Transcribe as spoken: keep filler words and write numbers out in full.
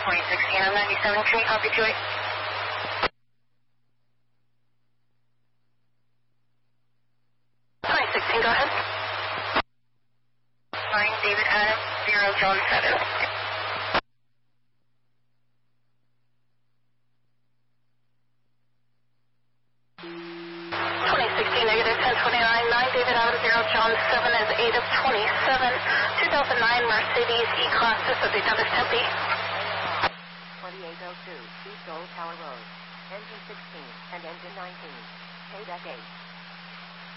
twenty sixteen on ninety-seven Tree, copy two eight. twenty sixteen, go ahead. nine David Adams, zero John seven. twenty sixteen, negative ten twenty-nine, nine David Adams, zero John seven is eight of twenty-seven, two thousand nine Mercedes E-Class, this is the Douglas Tempe. twenty-eight oh two, East Old Tower Road, engine sixteen and engine nineteen, K-Deck eight.